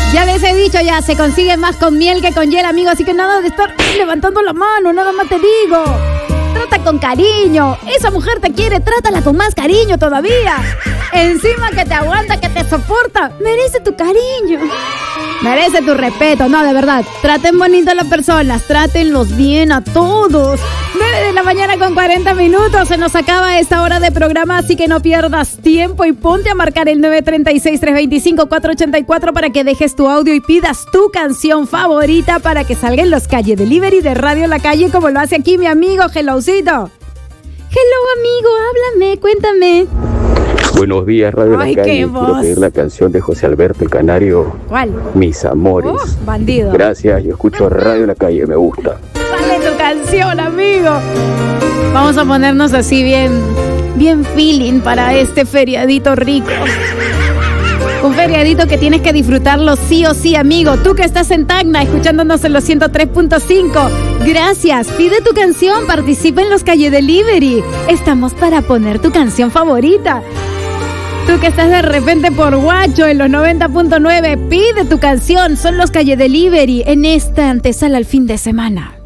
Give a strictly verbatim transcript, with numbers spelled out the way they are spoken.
Ya les he dicho, ya se consigue más con miel que con hiel, amigo. Así que nada de estar levantando la mano, nada más te digo. Trata con cariño. Esa mujer te quiere, trátala con más cariño todavía. Encima que te aguanta, que te soporta. Merece tu cariño. Merece tu respeto. No, de verdad. Traten bonito a las personas. Trátenlos bien a todos. nueve de la mañana con cuarenta minutos. Se nos acaba esta hora de programa, así que no pierdas tiempo y ponte a marcar el nueve tres seis, tres dos cinco, cuatro ocho cuatro para que dejes tu audio y pidas tu canción favorita para que salga en los Calle Delivery de Radio La Calle, como lo hace aquí mi amigo Helloucito. Hello, amigo, háblame, cuéntame. Buenos días, Radio Ay, La Calle. qué Quiero voz. pedir la canción de José Alberto el Canario. ¿Cuál? Mis amores. Oh, bandido. Gracias, yo escucho Radio La Calle, me gusta. Sale tu canción, amigo. Vamos a ponernos así bien, bien feeling para este feriadito rico. Un feriadito que tienes que disfrutarlo sí o sí, amigo. Tú que estás en Tacna, escuchándonos en los ciento tres punto cinco. Gracias. Pide tu canción, participa en los Calle Delivery. Estamos para poner tu canción favorita. Tú que estás de repente por Guacho en los noventa punto nueve, pide tu canción. Son los Calle Delivery en esta antesala al fin de semana.